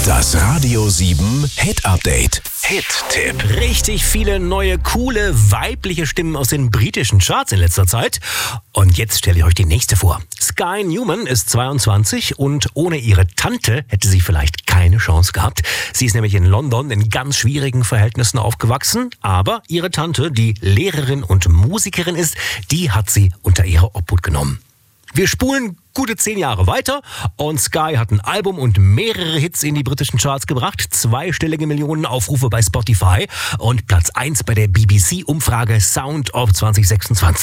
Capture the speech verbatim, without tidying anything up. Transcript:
Das Radio sieben Hit Update. Hit-Tipp. Richtig viele neue, coole, weibliche Stimmen aus den britischen Charts in letzter Zeit. Und jetzt stelle ich euch die nächste vor. Sky Newman ist zweiundzwanzig und ohne ihre Tante hätte sie vielleicht keine Chance gehabt. Sie ist nämlich in London in ganz schwierigen Verhältnissen aufgewachsen. Aber ihre Tante, die Lehrerin und Musikerin ist, die hat sie unter ihre Obhut genommen. Wir spulen gute zehn Jahre weiter und Sky hat ein Album und mehrere Hits in die britischen Charts gebracht. Zweistellige Millionen Aufrufe bei Spotify und Platz eins bei der B B C-Umfrage Sound of zwanzig sechsundzwanzig.